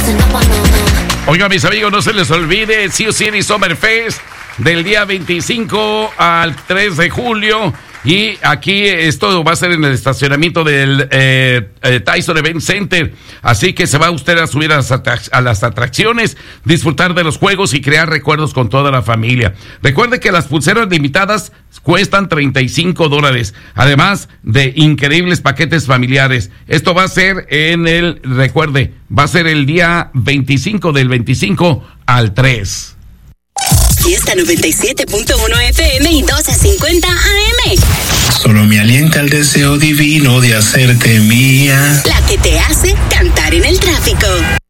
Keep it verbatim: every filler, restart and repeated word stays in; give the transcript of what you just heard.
Oiga, mis amigos, no se les olvide Sioux City Summer Fest del día veinticinco al tres de julio. Y aquí esto va a ser en el estacionamiento del eh, eh, Tyson Event Center. Así que se va usted a subir a las, atrac- a las atracciones, disfrutar de los juegos y crear recuerdos con toda la familia. Recuerde que las pulseras limitadas cuestan treinta y cinco dólares. Además de increíbles paquetes familiares. Esto va a ser en el, recuerde, va a ser el día veinticinco del veinticinco al tres. Fiesta noventa y siete punto uno F M y doce cincuenta A M. Solo me alienta el deseo divino de hacerte mía. La que te hace cantar en el tráfico.